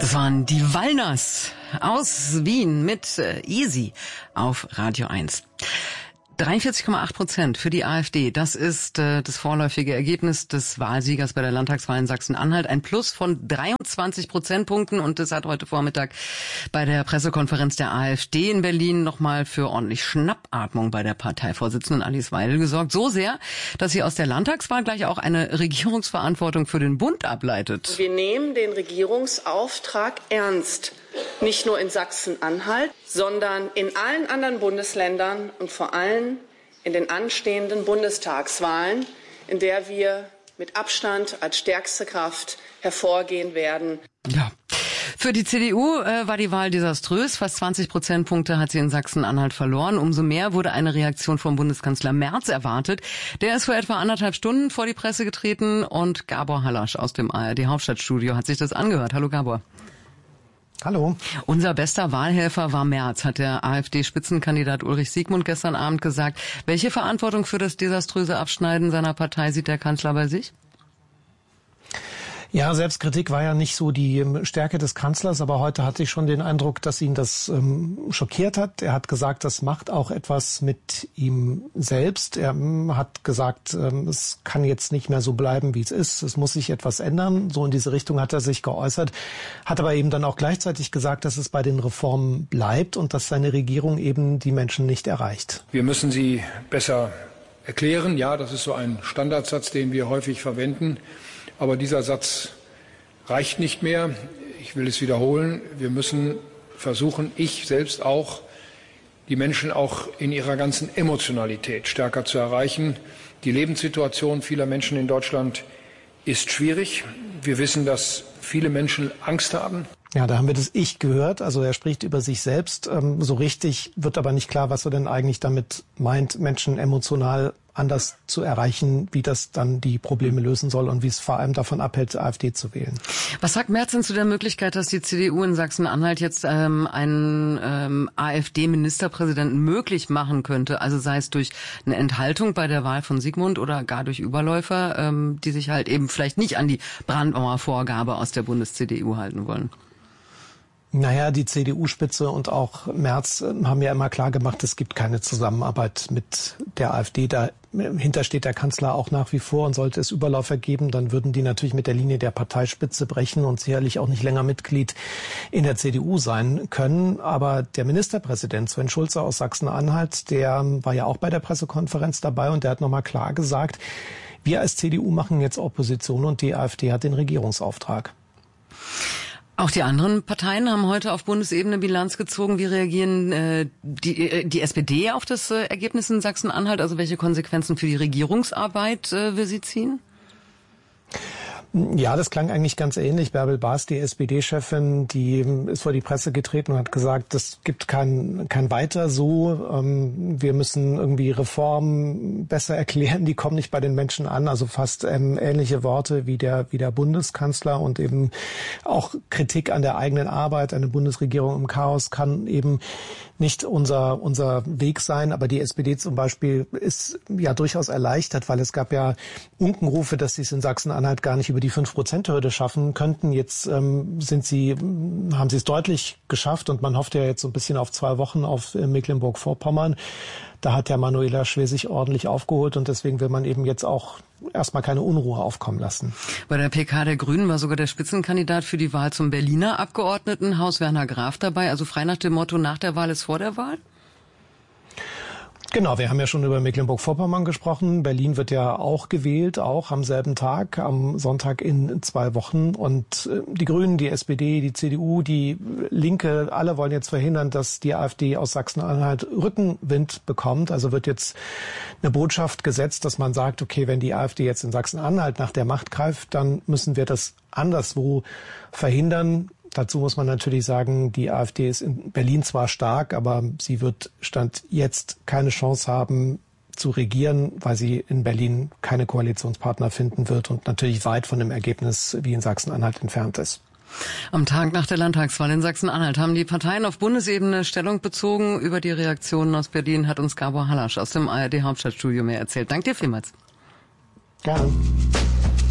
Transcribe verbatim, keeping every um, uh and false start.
Das waren die Wallners aus Wien mit äh, Easy auf Radio eins. dreiundvierzig Komma acht Prozent für die AfD. Das ist äh, das vorläufige Ergebnis des Wahlsiegers bei der Landtagswahl in Sachsen-Anhalt. Ein Plus von dreiundzwanzig Prozentpunkten. Und das hat heute Vormittag bei der Pressekonferenz der AfD in Berlin nochmal für ordentlich Schnappatmung bei der Parteivorsitzenden Alice Weidel gesorgt. So sehr, dass sie aus der Landtagswahl gleich auch eine Regierungsverantwortung für den Bund ableitet. Wir nehmen den Regierungsauftrag ernst. Nicht nur in Sachsen-Anhalt, sondern in allen anderen Bundesländern und vor allem in den anstehenden Bundestagswahlen, in der wir mit Abstand als stärkste Kraft hervorgehen werden. Ja. Für die C D U äh, war die Wahl desaströs. Fast zwanzig Prozentpunkte hat sie in Sachsen-Anhalt verloren. Umso mehr wurde eine Reaktion vom Bundeskanzler Merz erwartet. Der ist vor etwa anderthalb Stunden vor die Presse getreten und Gabor Hallasch aus dem A R D-Hauptstadtstudio hat sich das angehört. Hallo Gabor. Hallo. Unser bester Wahlhelfer war Merz, hat der AfD-Spitzenkandidat Ulrich Siegmund gestern Abend gesagt. Welche Verantwortung für das desaströse Abschneiden seiner Partei sieht der Kanzler bei sich? Ja, Selbstkritik war ja nicht so die Stärke des Kanzlers, aber heute hatte ich schon den Eindruck, dass ihn das ähm, schockiert hat. Er hat gesagt, das macht auch etwas mit ihm selbst. Er ähm, hat gesagt, ähm, es kann jetzt nicht mehr so bleiben, wie es ist. Es muss sich etwas ändern. So in diese Richtung hat er sich geäußert, hat aber eben dann auch gleichzeitig gesagt, dass es bei den Reformen bleibt und dass seine Regierung eben die Menschen nicht erreicht. Wir müssen sie besser erklären. Ja, das ist so ein Standardsatz, den wir häufig verwenden. Aber dieser Satz reicht nicht mehr. Ich will es wiederholen. Wir müssen versuchen, ich selbst auch, die Menschen auch in ihrer ganzen Emotionalität stärker zu erreichen. Die Lebenssituation vieler Menschen in Deutschland ist schwierig. Wir wissen, dass viele Menschen Angst haben. Ja, da haben wir das Ich gehört. Also er spricht über sich selbst. Ähm, so richtig wird aber nicht klar, was er denn eigentlich damit meint, Menschen emotional anders zu erreichen, wie das dann die Probleme lösen soll und wie es vor allem davon abhält, AfD zu wählen. Was sagt Merz denn zu der Möglichkeit, dass die C D U in Sachsen-Anhalt jetzt ähm, einen ähm, AfD-Ministerpräsidenten möglich machen könnte? Also sei es durch eine Enthaltung bei der Wahl von Siegmund oder gar durch Überläufer, ähm, die sich halt eben vielleicht nicht an die Brandmauervorgabe aus der Bundes-C D U halten wollen. Naja, die C D U-Spitze und auch Merz haben ja immer klar gemacht, es gibt keine Zusammenarbeit mit der AfD. Dahinter steht der Kanzler auch nach wie vor, und sollte es Überläufer geben, dann würden die natürlich mit der Linie der Parteispitze brechen und sicherlich auch nicht länger Mitglied in der C D U sein können. Aber der Ministerpräsident Sven Schulze aus Sachsen-Anhalt, der war ja auch bei der Pressekonferenz dabei und der hat nochmal klar gesagt, wir als C D U machen jetzt Opposition und die AfD hat den Regierungsauftrag. Auch die anderen Parteien haben heute auf Bundesebene Bilanz gezogen. Wie reagieren äh, die, äh, die S P D auf das äh, Ergebnis in Sachsen-Anhalt? Also welche Konsequenzen für die Regierungsarbeit äh, will sie ziehen? Ja, das klang eigentlich ganz ähnlich. Bärbel Baas, die S P D-Chefin, die ist vor die Presse getreten und hat gesagt, es gibt kein, kein Weiter so. Wir müssen irgendwie Reformen besser erklären, die kommen nicht bei den Menschen an. Also fast ähm, ähnliche Worte wie der, wie der Bundeskanzler, und eben auch Kritik an der eigenen Arbeit. Eine Bundesregierung im Chaos kann eben nicht unser, unser Weg sein. Aber die S P D zum Beispiel ist ja durchaus erleichtert, weil es gab ja Unkenrufe, dass sie es in Sachsen-Anhalt gar nicht über die fünf Prozent Hürde schaffen könnten. Jetzt ähm, sind sie, haben sie es deutlich geschafft, und man hofft ja jetzt so ein bisschen auf zwei Wochen auf äh, Mecklenburg-Vorpommern. Da hat ja Manuela Schwesig ordentlich aufgeholt, und deswegen will man eben jetzt auch erstmal keine Unruhe aufkommen lassen. Bei der P K der Grünen war sogar der Spitzenkandidat für die Wahl zum Berliner Abgeordnetenhaus, Werner Graf, dabei. Also frei nach dem Motto, nach der Wahl ist vor der Wahl? Genau, wir haben ja schon über Mecklenburg-Vorpommern gesprochen. Berlin wird ja auch gewählt, auch am selben Tag, am Sonntag in zwei Wochen. Und die Grünen, die S P D, die C D U, die Linke, alle wollen jetzt verhindern, dass die AfD aus Sachsen-Anhalt Rückenwind bekommt. Also wird jetzt eine Botschaft gesetzt, dass man sagt, okay, wenn die AfD jetzt in Sachsen-Anhalt nach der Macht greift, dann müssen wir das anderswo verhindern. Dazu muss man natürlich sagen, die AfD ist in Berlin zwar stark, aber sie wird Stand jetzt keine Chance haben zu regieren, weil sie in Berlin keine Koalitionspartner finden wird und natürlich weit von dem Ergebnis wie in Sachsen-Anhalt entfernt ist. Am Tag nach der Landtagswahl in Sachsen-Anhalt haben die Parteien auf Bundesebene Stellung bezogen. Über die Reaktionen aus Berlin hat uns Gabor Hallasch aus dem A R D-Hauptstadtstudio mehr erzählt. Danke dir vielmals. Gerne.